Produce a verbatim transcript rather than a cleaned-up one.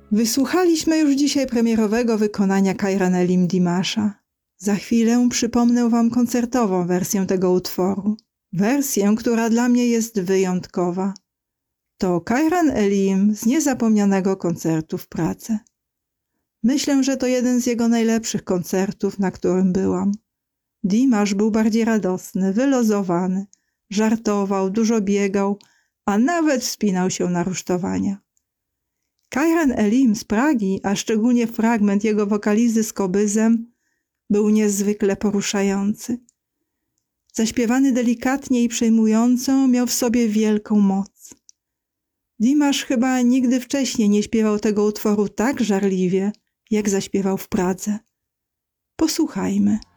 Wysłuchaliśmy już dzisiaj premierowego wykonania Kajran Elim Dimasza. Za chwilę przypomnę wam koncertową wersję tego utworu. Wersję, która dla mnie jest wyjątkowa. To Kajran Elim z niezapomnianego koncertu w Pradze. Myślę, że to jeden z jego najlepszych koncertów, na którym byłam. Dimasz był bardziej radosny, wyluzowany, żartował, dużo biegał, a nawet wspinał się na rusztowania. Kajran Elim z Pragi, a szczególnie fragment jego wokalizy z kobyzem, był niezwykle poruszający. Zaśpiewany delikatnie i przejmująco, miał w sobie wielką moc. Dimasz chyba nigdy wcześniej nie śpiewał tego utworu tak żarliwie, jak zaśpiewał w Pradze. Posłuchajmy.